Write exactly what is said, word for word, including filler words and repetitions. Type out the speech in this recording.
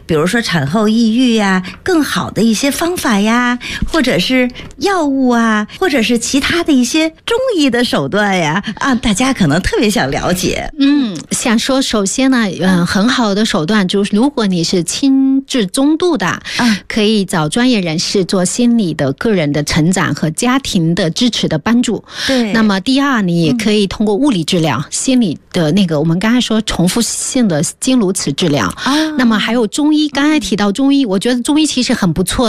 比如说产后抑郁呀，更好的一些方法呀，或者是药物啊，或者是其他的一些中医的手段呀，啊，大家可能特别想了解。 嗯，想说首先呢，嗯，很好的手段就是，如果你是轻至中度的， 嗯， 可以找专业人士做心理的、个人的成长和家庭的支持的帮助。 对。 那么第二，你也可以通过物理治疗、嗯、心理的那个，我们刚才说重复性的经颅磁治疗。啊，那么还有中医，刚才提到中医，我觉得中医其实很不错。